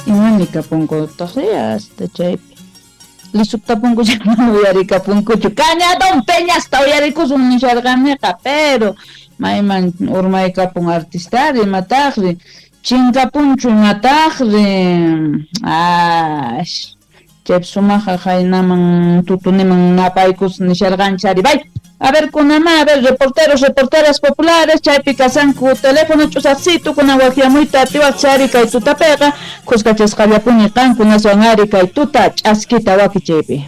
Imanika punko tareas de chaypi. Lisukta punko llama uyarika punko cañadón peñas ta uyarikus unisharganeqa pero mayman urmayka pun artistari mataqri chinka punchu mataqri chaypi sumaqa haynaman tutuniman napaykus nisharganchari bay. A ver, kunama, a ver, reporteros, reporteras populares, chaypi kasanku teléfono chusaqsitu kuna wakiamuyta tiwaqchari kay tutapega, kuskachasqallapuni qankuna suanari kay tuta ch'askita waki chaypi.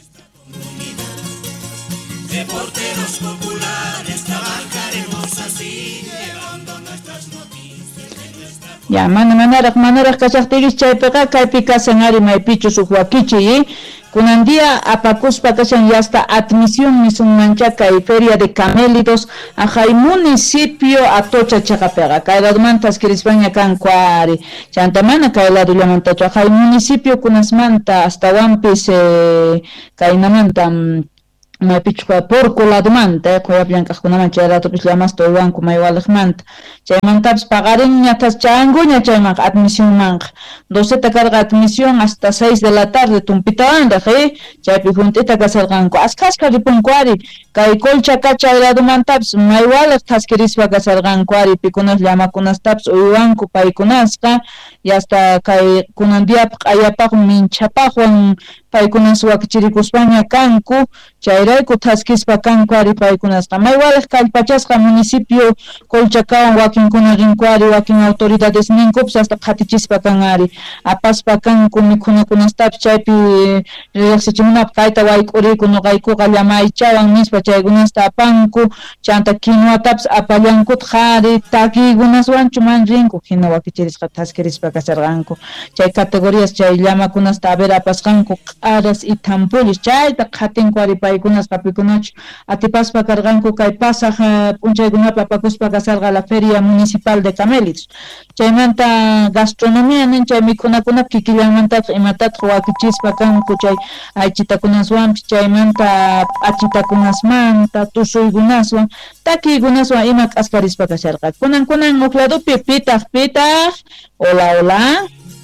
Reporteros populares, trabajaremos así, llevando nuestras noticias de nuestra... Ya, manaraq kasaqtigis chaypiqa kaypi kasanari maypichu suq wakichi, kunandia apakuspa kashan yasta admisión misunmanchaca y feria de camélidos ajay municipio atocha chaqapega kayladmantas España kankuari chantamana kayladu llamantachu ajay municipio kunasmanta hasta wampis kaynamanta maypichqa porco ladumanta qoyapiankaqkunaman chayratupis llamasto iwanku maywalaqmanta chaymantapis pagarinñatas changuña chayman admisión manqa 12 carga admisión hasta 6 de la tarde tumpitawanraq chaypi juntita kasarqanku askasqa ripunkuari kay colcha kachayradumantapis maywalaq taskirispa kasarqankuari pikunas llamakunastapis uywanku paykunasqa y hasta kay kunandiapa q'ayapaq minchapaqwan paykunas wakichirikuspaña kanku chayrayku taskispa kankuari paykunasqa maywalaq kallpachasqa municipio Colchacawan wakinkuna rinkuari wakin autoridades ninkupis hasta qhatichispa kanari apaspa kanku mikhunakunastapis chaypi riqsichimunapaq kayta wayk'uriku nuqaykuqa llamaychawan nispa chaykunasta apanku chanta kinuwatapis apallankuta qhari takiykunaswanchu man rinku hina wakichirisqa taskirispa kasarqanku chay categorías chay llamakunasta haber apasqanku aras y tampullis chayta qhatinkuari paykunasqa pikunachu atipaspa karqanku kay pasaq p'unchaykunapi apakuspa kasarqa la feria municipal de camélidos chaymanta gastronomía nin chay mikhunakunapi kikillanmantataq imatataq wakichispa kanku chay aychitakunaswanpis chaymanta achitakunasmanta tusuykunaswan takiykunaswan ima k'askarispa kasharqa kunan huk ladopi pitaq hola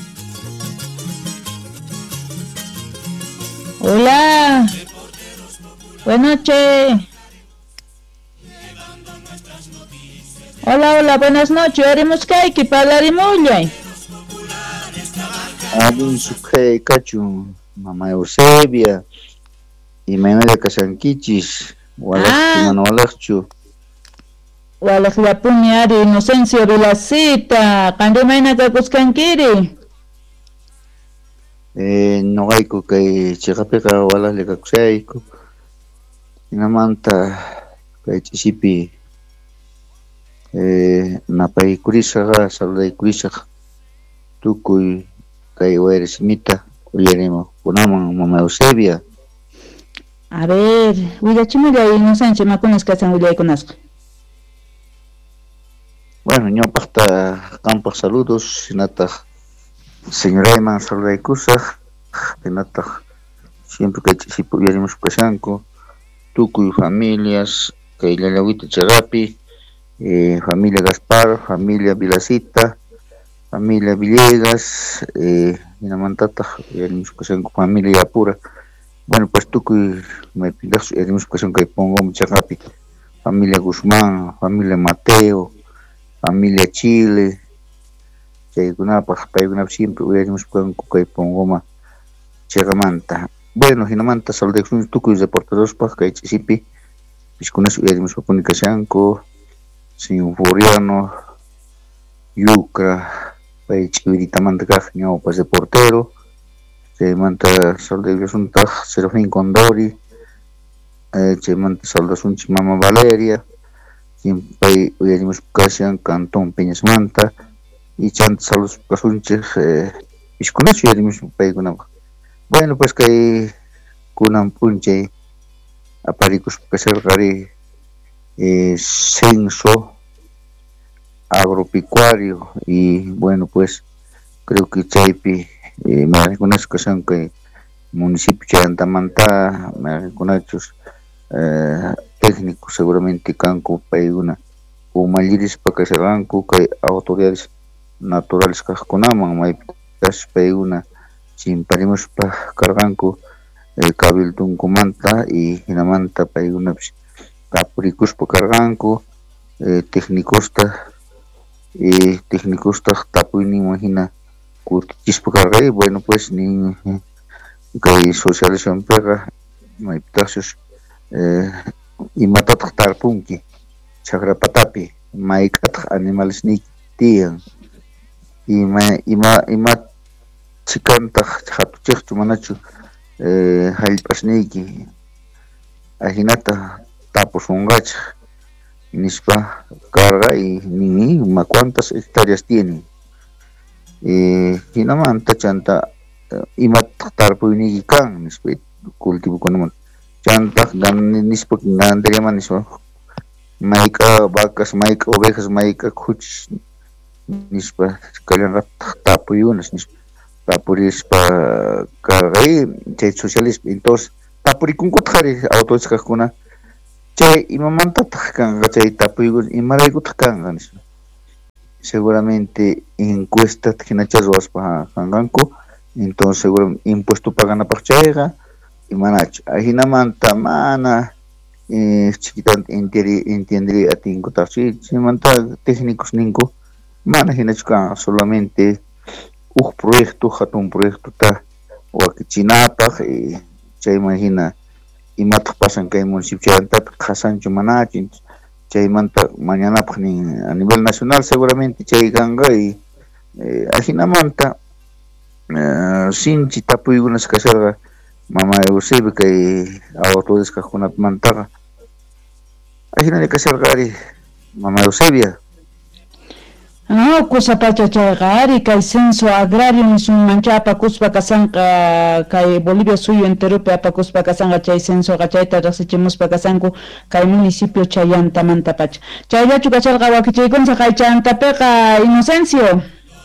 hola buenas noches. Hola, buenas noches. Haremos kayki parlarimullay. Alin sukhay kachu mama Eusebia y Manuela Casanquichis walaqchu walaqllapuni ari Inocencio Vilacita qanrimayna kakusqankiri noqayku kay chiqapiqa walaqlla kakusayku hinamanta kay ch'isipi napaykurisqa saludaykurisaq tukuy kay wayrasimita uyarimuq kunaman mama Eusebia. A ver, willachimulay Inocencio makunas kasan willaykunasqa. Bueno, ñawpaqta qampaq saludos hinataq señorayman saludaykusaq hinataq siempre kay ch'isipi uyarimush kashanku tukuy familias kay Llallawita chaqapi familia Gaspar, familia Vilacita, familia Villegas, hinamantataq yarimusqasanku familia Apura. Bueno, pues tukuy maypilaqchu yarimusqasanku kay Pongoma chaqapi familia Guzmán, familia Mateo, familia Chile, chaykunapaq paykunapi siempre uyarimusqasanku kay Pongoma chaqamanta. Bueno, hinamanta saludaykusunchik tukuy reporterospaq kay ch'isipi pishkunas uyarimusqakuni kashanku señor Floriano Yucra pay ch'iviritamanta kaq ñawpas reportero chaymanta saludaykusuntaq Serafín Condori chaymanta saludasunchik mama Valeria pay uyarimushpa Cantón Peñasmanta y chanta saludasunchik pishkunachu uyarimushpa paykunaqa. Bueno, pues kay kunan punchay aparikushpa kasharqari censo agropecuario y bueno pues creo que chaypi marikunachus kasan kay municipio Chantamanta marikunachus técnicos seguramente kanku paykuna umallirispa kasharqanku kay autoridades naturales kaqkunaman maypi propuestas paykuna chimparimuspa karqanku cabildunkumanta y hinamanta paykunapish tapurikuspa karqanku técnicosta tapuyninman hina kutichispa karqay bueno pues nin kay socializacionpiqa maypitaqchus imatataq tarpunki chakrapatapi mayk'ataq animalesniyki tiyan ima chikantaq hatuchiqchu manachu hallp'asniyki ahinata tapusunqachik nispa karqa y nini cuántas hectáreas tiene hinamanta chanta imataq tarpuyniyki kan nispa cultivokunaman chantaq nispa ganaderíaman nispa mayqa vacas mayqa ovejas mayqa kuchis nispa kallanrataq tapuyunas nispa tapurispa karqay chay socialismo entonces tapurikunkuta qari autores kaqkuna chay imamantataq kanqa chay tapuykuna imaraykutaq kanqa nispa seguramente encuesta hinacha ruwaspa kanqanku entonces seguramente impuesto paganapaq chayqa imanachu hinamanta mana chiquitanta entendería atinkutaqchi chaymanta técnicos ninku mana hinachu kan solamente proyecto hatun proyectota wakichinapaq chayman hina imataq pasan kay municipio chaymantapi qasanchu manachu chaymanta mañanapaq nin a nivel nacional seguramente chay kanqa y hinamanta sinchi tapuykunas kasharqa mama Eusebio kay autores kaqkunamantaqa hinalla kasharqari mama Eusebia kusapacha chayqa kay censo agrario nisunmancha apakuspa kasanqa kay Bolivia suyo enteropi apakuspa kasanqa chay censoqa chayta riqsichimuspa kasanku kay municipio Chayantamantapacha chayllachu kasharqa wakichaykunsa kay Chayantapiqa Inocencio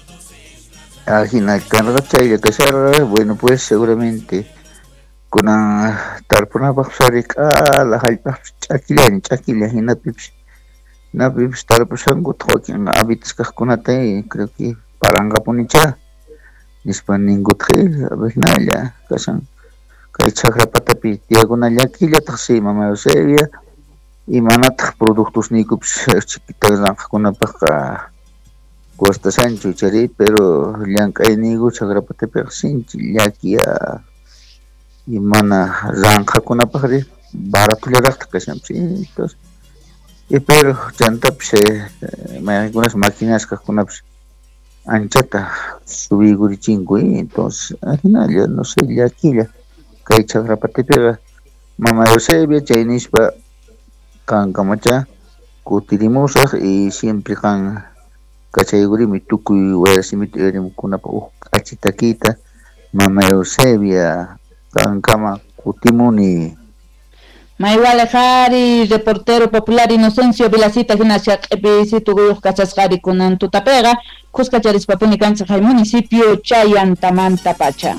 hina kanqa chaylla kasharqa bueno pues seguramente kunan tarpunapaq sariq'ala hallp'aqpi ch'akilla hinapipish tarpushanku wakin habitas kaqkunata creo que paranqapunicha nispa ninkutaq hinalla kasan kay chakrapatapi tiyakunalla killataq si mama Eusebia imanataq productos nikupish chiquita ranqakunapaqqa costasanchu chari pero llank'ay niku chakrapatapiqa sinchi llakiya imana ranqakunapaqri baratullaraqta kashanpi entonces pero chantapish algunas máquinas kaqkunapish anchata subigurichinku entonces hinalla no sé llakilla kay chakrapatapiqa mama Eusebia chay nispa kankamacha kutirimusaq y siempre kan kachaygurimi tukuy wayrasimita uyarimukunapaq q'achitakiyta mama Eusebia kankama kutimuni Maywale Jari, reportero popular Inocencio Vilacita Gimnasia Q'ipisitu Guyuq Kasasqari kunan tutapega Cusca Charispapuni kanchaq hay municipio Chayantamantapacha.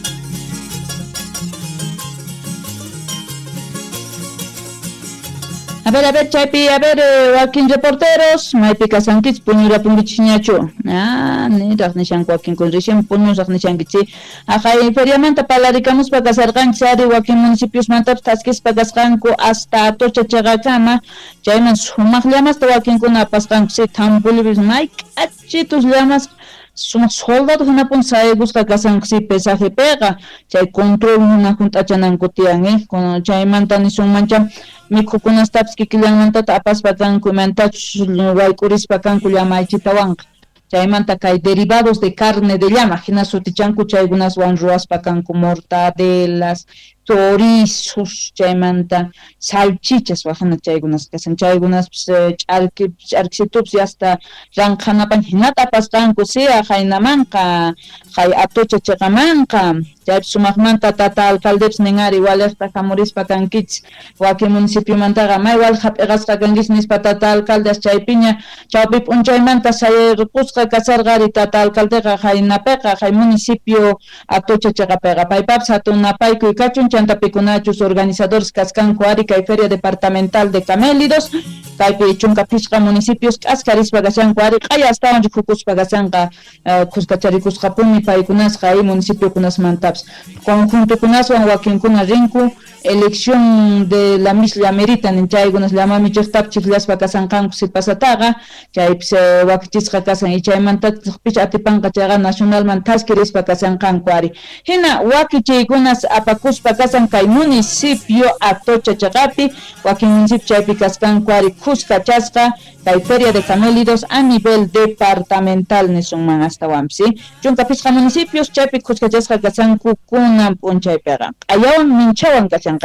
A ver, chaypi, Joaquín reporteros, maypi kasankich puñura punguchiñachu. Niraq nishanku Joaquín kun rishin puñuraq nishankichi. Ajay feriamanta palarikamuspa kasarqanchis ari Joaquín municipiosmantapas taskispa kasqanku hasta Atocha chaqakama. Chayman sumaq llamasta Joaquinkuna apasqanku si Tampulipis mayk'achitus llamas sumaq soldado hinapun saygusqa kasanku si pesaje pega. Chay control hina hunt'achananku tiyan chaymanta nisunmancha mikhukunastapas kikillanmantata apaspa kanku imantachus wayk'urispa kanku llamaychitawanqa. Chaymanta kay derivados de carne de llama hina sutichanku chaykunaswan ruwaspa kanku mortadelas, chorizos, chaymanta salchichas wahana chaykunas kasan chaykunas ch'arkisitupsi hasta ranqhanapan hinata apasqanku siya haynamanqa hay Atocha chaqamanqa chaypi sumaqmanta tata alcaldepis ninari waliqta hamurispa kankichis Joaquín municipiomantaqa may waliq hap'iqasqa kankis nispa tata alcaldes chaypiña chawpi p'unchaymanta sayrqusqa kasarqari tata alcaldeqa haynapiqa hay municipio Atocha chaqapiqa paypapas hatunapaykuy kachun chantapicunachus organizadores kaskanku ari kay feria departamental de Camélidos kaypi chunka pisqa municipios k'askarispa kashanku ari qaya astawan rikukuspa kashanqa kuskacharikusqapuni paykunasqa ay municipiokunasmantapas conjuntokunaswan wakinkuna rinku elección de la misla merita ninchaykunas llamami chiqtap chiqlaspa kasanqanku sipasataqa chaypis wakichisqa kasan y chaymantapis atipanqa chayqa nacionalman taskirispa kasanqanku ari hina wakichaykunas apakuspa kasan kay municipio Atocha chaqapi wakin municipio chaypi kaskanku ari kuskachasqa kay feria de Camélidos a nivel departamental nisunman astawan ¿sí? Chunka pisqa municipios chaypi kuskachasqa kasanku kunan p'unchaypiqa ayawan minchawan kasanqa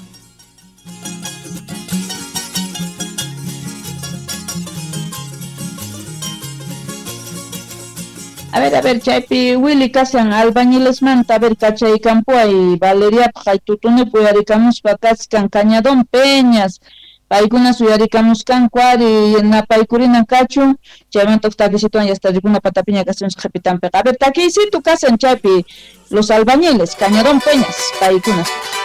a ver, chaypi Willy kasan albañiles manta, a ver, kachay campo y Valeria Jaitutune puyarikamuspa kaskan Cañadón Peñas, paykuna suyarikamuskanku ari napaykurina kachu, chaymantoq takisituwan yasta rikuna patapiña kasunchik qapitanpiqa. A ver, takisitu kasan chaypi los albañiles, Cañadón Peñas, paykunas.